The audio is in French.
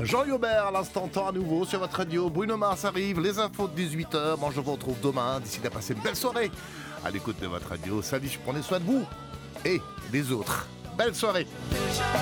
Jean Yobert à l'instant temps à nouveau sur votre radio. Bruno Mars arrive, les infos de 18h. Moi je vous retrouve demain. D'ici là, passez une belle soirée à l'écoute de votre radio. Salut, prenez soin de vous et des autres. Belle soirée.